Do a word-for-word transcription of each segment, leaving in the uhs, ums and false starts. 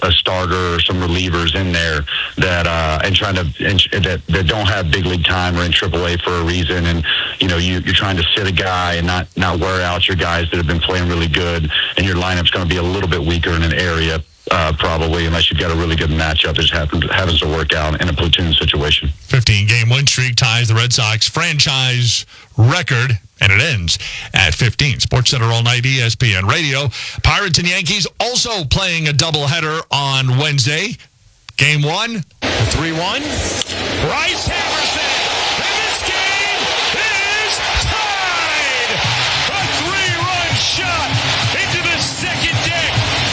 a starter or some relievers in there that uh, and trying to and, that that don't have big league time or in triple A for a reason, and you know you, you're trying to sit a guy and not not wear out your guys that have been playing really good, and your lineup's going to be a little bit weaker in an area. Uh, probably, unless you've got a really good matchup that happens, happens to work out in a platoon situation. fifteen-game win streak ties the Red Sox franchise record, and it ends at fifteen. SportsCenter all night, E S P N Radio. Pirates and Yankees also playing a doubleheader on Wednesday. Game one. three one. Bryce hammers it, and this game is tied! A three-run shot into the second deck.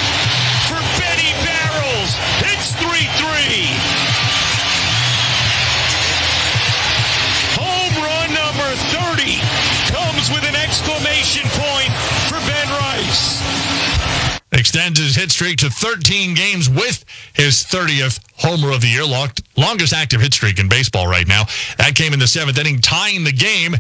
It's three three. Home run number thirty comes with an exclamation point for Ben Rice. Extends his hit streak to thirteen games with his thirtieth homer of the year. Long, longest active hit streak in baseball right now. That came in the seventh inning, tying the game.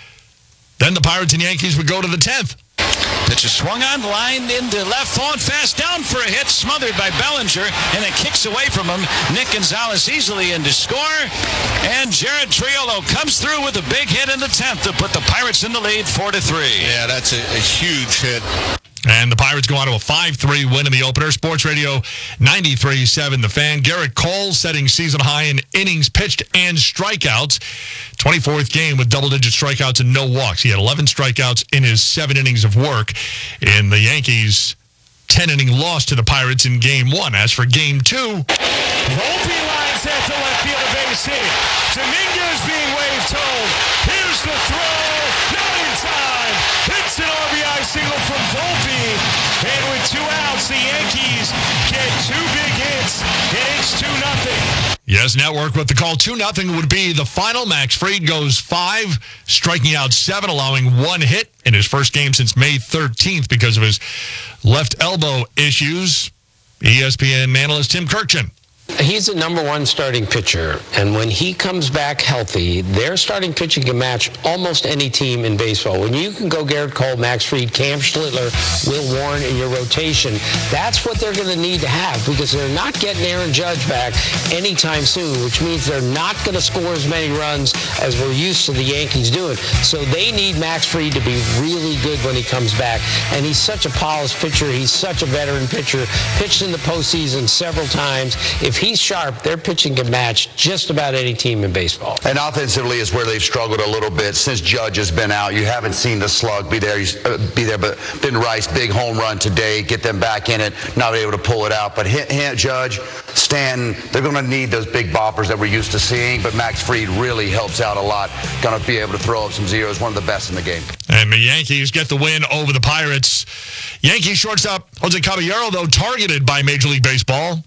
Then the Pirates and Yankees would go to the tenth. Pitch is swung on, line into left, falling fast down for a hit, smothered by Bellinger, and it kicks away from him. Nick Gonzalez easily in to score, and Jared Triolo comes through with a big hit in the tenth to put the Pirates in the lead four to three. Yeah, that's a, a huge hit. And the Pirates go on to a five three win in the opener. Sports Radio ninety-three point seven The Fan. Garrett Cole setting season high in innings pitched and strikeouts. twenty-fourth game with double-digit strikeouts and no walks. He had eleven strikeouts in his seven innings of work in the Yankees' ten-inning loss to the Pirates in Game one. As for Game two... Volpe lines out to left field, a base hit. Dominguez being waved home. Here's the throw. Not in time. It's an R B I single from Volpe. And with two outs, the Yankees get two big hits. And it's two nothing. Yes, Network with the call. two nothing would be the final. Max Fried goes five, striking out seven, allowing one hit in his first game since May thirteenth because of his left elbow issues. E S P N analyst Tim Kirkchin. He's a number one starting pitcher, and when he comes back healthy, their starting pitching can match almost any team in baseball. When you can go Garrett Cole, Max Fried, Cam Schlittler, Will Warren in your rotation, that's what they're going to need to have because they're not getting Aaron Judge back anytime soon, which means they're not going to score as many runs as we're used to the Yankees doing. So they need Max Fried to be really good when he comes back, and he's such a polished pitcher. He's such a veteran pitcher, pitched in the postseason several times. If he's sharp, their pitching can match just about any team in baseball. And offensively is where they've struggled a little bit since Judge has been out. You haven't seen the slug be there, uh, be there. But Ben Rice, big home run today, get them back in it, not able to pull it out. But hit, hit Judge, Stanton, they're going to need those big boppers that we're used to seeing. But Max Fried really helps out a lot. Going to be able to throw up some zeros, one of the best in the game. And the Yankees get the win over the Pirates. Yankees shortstop Jose Caballero, though, targeted by Major League Baseball,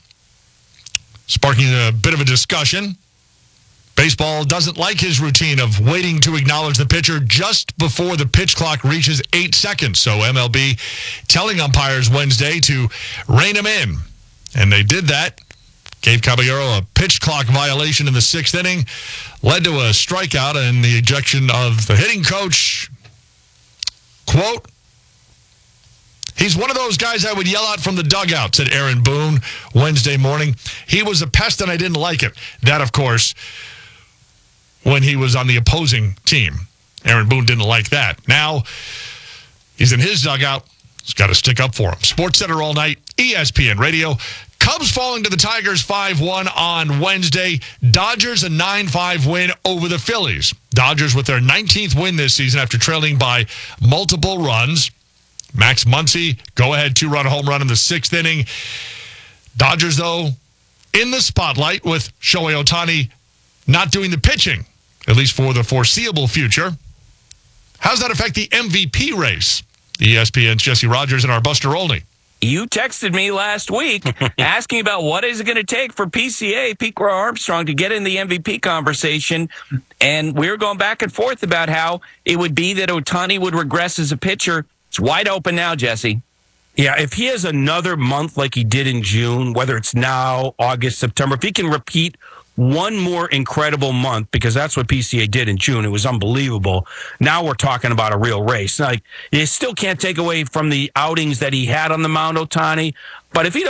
sparking a bit of a discussion. Baseball doesn't like his routine of waiting to acknowledge the pitcher just before the pitch clock reaches eight seconds. So M L B telling umpires Wednesday to rein him in. And they did that. Gave Caballero a pitch clock violation in the sixth inning. Led to a strikeout and the ejection of the hitting coach. Quote, "He's one of those guys I would yell out from the dugout," said Aaron Boone Wednesday morning. "He was a pest and I didn't like it." That, of course, when he was on the opposing team. Aaron Boone didn't like that. Now, he's in his dugout. He's got to stick up for him. SportsCenter all night, E S P N Radio. Cubs falling to the Tigers five one on Wednesday. Dodgers a nine five win over the Phillies. Dodgers with their nineteenth win this season after trailing by multiple runs. Max Muncy, go-ahead two-run home run in the sixth inning. Dodgers, though, in the spotlight with Shohei Ohtani not doing the pitching, at least for the foreseeable future. How does that affect the M V P race? E S P N's Jesse Rogers and our Buster Olney. You texted me last week asking about what is it going to take for P C A, Pete Crow Armstrong, to get in the M V P conversation. And we were going back and forth about how it would be that Ohtani would regress as a pitcher. It's wide open now, Jesse. Yeah, if he has another month like he did in June, whether it's now, August, September, if he can repeat one more incredible month, because that's what P C A did in June. It was unbelievable. Now we're talking about a real race. Like, you still can't take away from the outings that he had on the mound, Ohtani, but if he